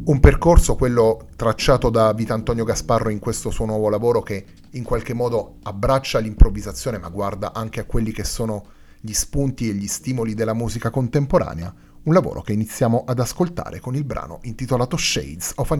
Un percorso, quello tracciato da Vitantonio Gasparro in questo suo nuovo lavoro, che in qualche modo abbraccia l'improvvisazione ma guarda anche a quelli che sono gli spunti e gli stimoli della musica contemporanea, un lavoro che iniziamo ad ascoltare con il brano intitolato Shades of an